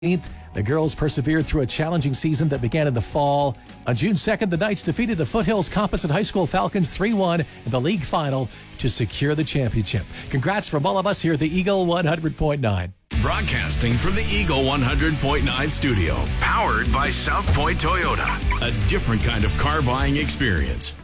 The girls persevered through a challenging season that began in the fall. On June 2nd, the Knights defeated the Foothills Composite High School Falcons 3-1 in the league final to secure the championship. Congrats from all of us here at the Eagle 100.9. Broadcasting from the Eagle 100.9 studio. Powered by South Point Toyota. A different kind of car buying experience.